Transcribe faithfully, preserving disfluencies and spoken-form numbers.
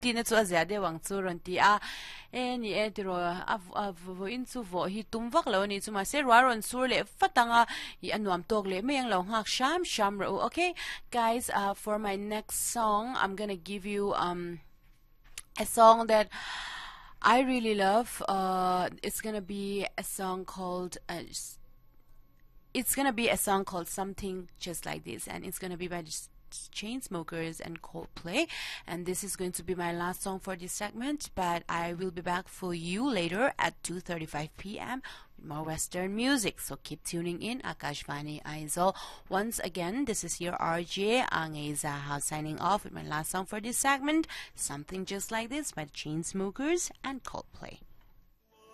ti na chu azia de wang chu ron ti a e ni e ti ro a a vo in chu vo hi tum vak lo ni chu ma se ro ron sur le fatanga i anuam tok le me yang lo ngak sham sham ro. Okay guys, uh for my next song I'm gonna give you um a song that I really love. Uh it's gonna be a song called uh, it's gonna be a song called Something Just Like This, and it's gonna be by the Chainsmokers and Coldplay, and this is going to be my last song for this segment, but I will be back for you later at two thirty-five p m with more Western music, so keep tuning in. Akashvani Aizel. Once again, this is your R J Angay Zaha signing off with my last song for this segment, Something Just Like This by the Chainsmokers and Coldplay.